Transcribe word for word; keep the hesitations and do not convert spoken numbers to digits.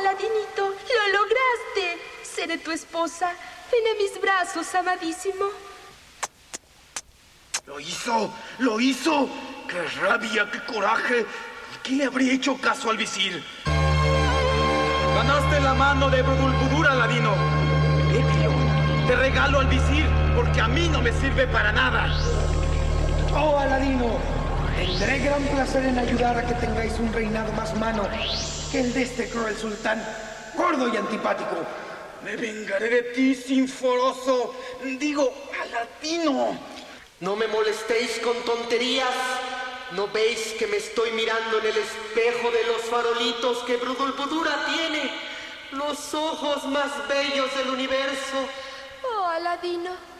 Aladinito, lo lograste. Seré tu esposa. Ven a mis brazos, amadísimo. ¡Lo hizo! ¡Lo hizo! ¡Qué rabia, qué coraje! ¿Por qué le habría hecho caso al visir? Ganaste la mano de Budulbudur, Aladino. Demetrio, te regalo al visir porque a mí no me sirve para nada. Oh, Aladino, tendré gran placer en ayudar a que tengáis un reinado más humano que el de este cruel sultán, gordo y antipático. Me vengaré de ti, sinforoso. Digo, Aladino. No me molestéis con tonterías. ¿No veis que me estoy mirando en el espejo de los farolitos que Budulbudura tiene? Los ojos más bellos del universo. Oh, Aladino.